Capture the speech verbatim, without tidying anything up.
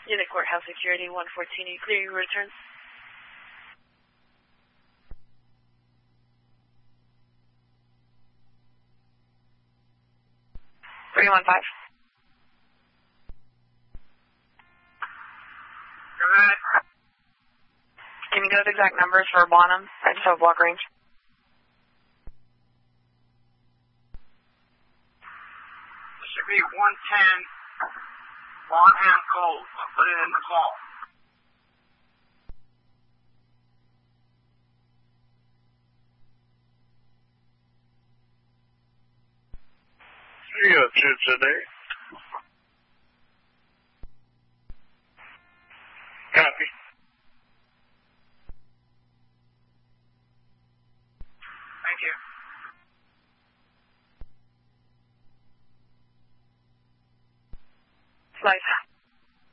Unit Courthouse Security one fourteen, you clear your return. three one five. Go ahead. Can you give exact numbers for Bonham? I just have block range. It should be one ten. Bonham Cove. I'll put it in the call. You got two today. Copy. Thank you. Slice.